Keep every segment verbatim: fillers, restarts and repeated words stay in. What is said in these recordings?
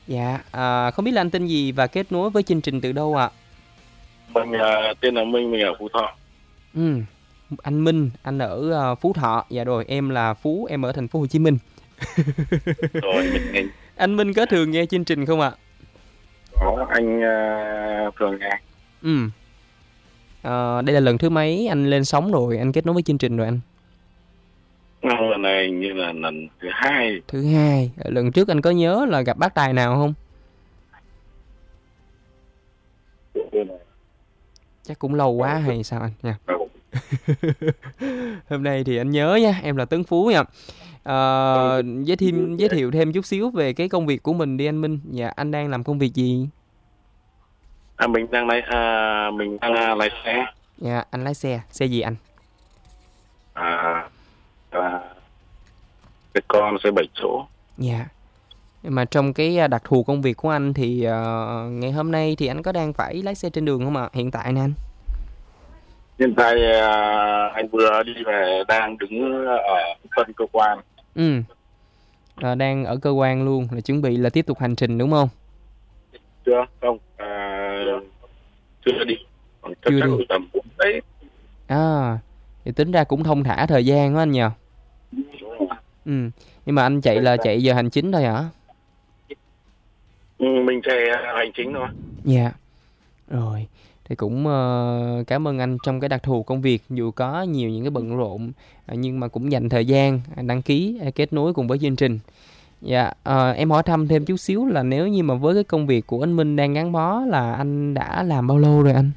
Dạ, à, không biết là anh tên gì và kết nối với chương trình từ đâu ạ? Mình à, tên là Minh, mình ở Phú Thọ. Ừ, anh Minh, anh ở ờ, Phú Thọ. Dạ rồi, em là Phú, em ở thành phố Hồ Chí Minh. Rồi mình nghe Anh Minh có thường nghe chương trình không ạ? có anh à, thường nghe. Ừ, ờ, đây là lần thứ mấy anh lên sóng rồi, anh kết nối với chương trình rồi anh? Lần này hình như là lần thứ hai. Thứ hai, lần trước anh có nhớ là gặp bác Tài nào không? Chắc cũng lâu quá hay sao anh nha. Hôm nay thì anh nhớ nha, em là Tấn Phú nha. Ờ, giới thêm giới thiệu thêm chút xíu về cái công việc của mình đi anh Minh. Dạ, anh đang làm công việc gì? À, mình đang lái à, mình đang à, lái xe. Dạ, anh lái xe, xe gì anh? À, à, cái con xe bảy chỗ. Dạ. Nhưng mà trong cái à, đặc thù công việc của anh thì ờ, ngày hôm nay thì anh có đang phải lái xe trên đường không ạ? Hiện tại nè anh. Hiện tại à, anh vừa đi về, đang đứng ở phân cơ quan. Ừ, ờ, đang ở cơ quan luôn, là chuẩn bị là tiếp tục hành trình đúng không? Chưa không à, chưa đi, còn chắc Chưa chắc đi. tầm bốn đấy. À, thì tính ra cũng thong thả thời gian quá anh nhờ. Ừ, nhưng mà anh chạy là chạy giờ hành chính thôi hả? Ừ, mình chạy hành chính thôi. Dạ. Rồi, thì cũng ờ, cảm ơn anh trong cái đặc thù công việc dù có nhiều những cái bận rộn à, nhưng mà cũng dành thời gian à, đăng ký à, kết nối cùng với chương trình. Dạ, ờ, em hỏi thăm thêm chút xíu là nếu như mà với cái công việc của anh Minh đang gắn bó là anh đã làm bao lâu rồi anh?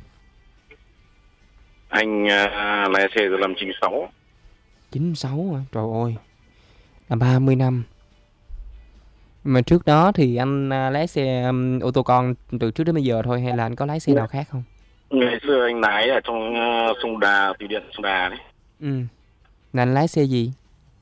Anh à, lái xe từ năm chín sáu. chín sáu hả? Trời ơi, là ba mươi năm. Mà trước đó thì anh à, lái xe um, ô tô con từ trước đến bây giờ thôi hay là anh có lái xe nào khác không? Ngày xưa anh lái ở trong uh, sông Đà, thủy điện sông Đà đấy. Ừ, là anh lái xe gì?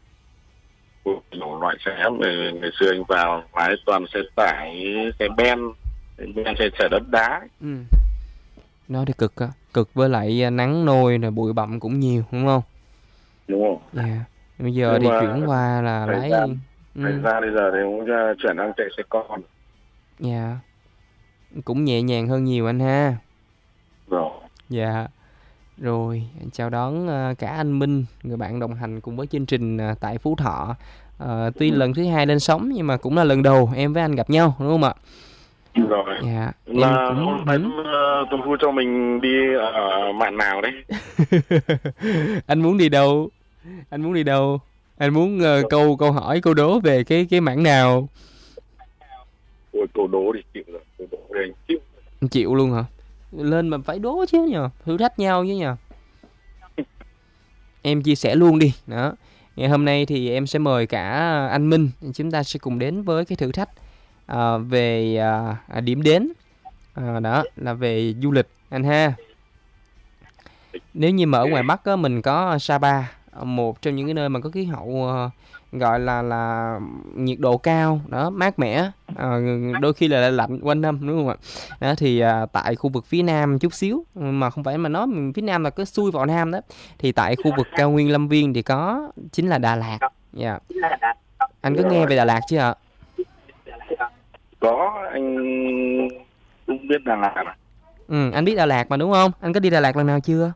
Đủ loại xe. Ngày, ngày xưa anh vào lái toàn xe tải, xe ben, ben xe chở đất đá. Ừ. Nó thì cực á, cực với lại à, nắng nôi rồi bụi bặm cũng nhiều đúng không? Đúng không? Dạ. Bây giờ Nhưng thì mà chuyển qua là thời lái gian ừ, thời gian bây giờ thì cũng uh, chuyển sang chạy xe con dạ, cũng nhẹ nhàng hơn nhiều anh ha. rồi. Dạ. Rồi, chào đón à, cả anh Minh, người bạn đồng hành cùng với chương trình à, tại Phú Thọ. Ờ, tuy lần thứ hai lên sóng nhưng mà cũng là lần đầu em với anh gặp nhau đúng không ạ? Rồi Dạ, em là cũng hôm nay uh, Tuấn Phú cho mình đi ở mạn nào đấy? anh muốn đi đâu? Anh muốn đi đâu? Anh muốn uh, câu câu hỏi câu đố về cái cái mảng nào? Ôi, câu đố thì chịu rồi, câu đố thì anh chịu. Anh chịu luôn hả? Lên mà phải đố chứ nhờ, thử thách nhau chứ nhờ. Em chia sẻ luôn đi. Đó. Ngày hôm nay thì em sẽ mời cả anh Minh, chúng ta sẽ cùng đến với cái thử thách à, về à, điểm đến. À, đó là về du lịch anh ha. Nếu như mà ở ngoài Bắc á, mình có Sapa, một trong những cái nơi mà có khí hậu ờ, gọi là là nhiệt độ cao, đó mát mẻ, ờ, đôi khi là lạnh quanh năm đúng không ạ? Đó thì à, tại khu vực phía Nam chút xíu mà không phải mà nói mình phía Nam là cứ xuôi vào Nam đó, thì tại khu vực cao nguyên Lâm Viên thì có chính là Đà Lạt. Dạ. Anh có nghe về Đà Lạt chưa ạ? Có, anh cũng biết Đà Lạt à? Ừ, anh biết Đà Lạt mà đúng không? Anh có đi Đà Lạt lần nào chưa?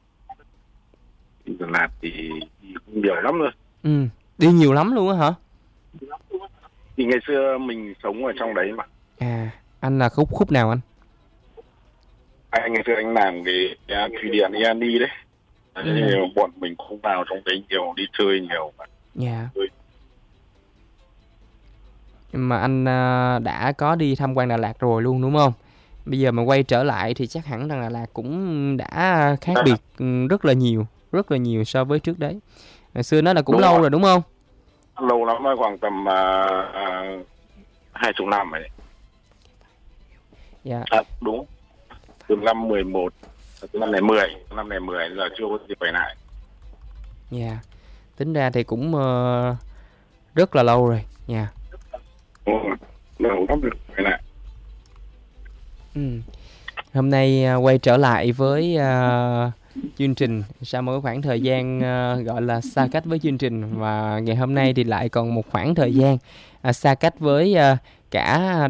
Đà Lạt thì đi cũng nhiều lắm rồi. Ừ, đi nhiều lắm luôn á hả? Thì ngày xưa mình sống ở trong đấy mà. À, anh là khúc khúc nào anh? Anh ngày xưa anh làm cái cái thủy điện Iani đấy. Đấy, Ừ. bọn mình cũng vào trong đấy nhiều, đi chơi nhiều mà. Dạ. Chơi. Mà anh à, đã có đi tham quan Đà Lạt rồi luôn đúng không? Bây giờ mà quay trở lại thì chắc hẳn rằng Đà Lạt cũng đã khác biệt ừ, rất là nhiều, rất là nhiều so với trước đấy. Ngày xưa nó là cũng Đúng lâu rồi, rồi đúng không? lâu lắm rồi, khoảng tầm à, à, hai chục năm rồi. Dạ. À, đúng, từ năm mười một, từ năm này mười, năm này mười giờ chưa có dịp về lại. Dạ. Tính ra thì cũng ờ, rất là lâu rồi. Dạ. Ừ, lâu lắm được về lại. Ừ. Hôm nay à, quay trở lại với à, chương trình sau một khoảng thời gian à, gọi là xa cách với chương trình, và ngày hôm nay thì lại còn một khoảng thời gian à, xa cách với à, cả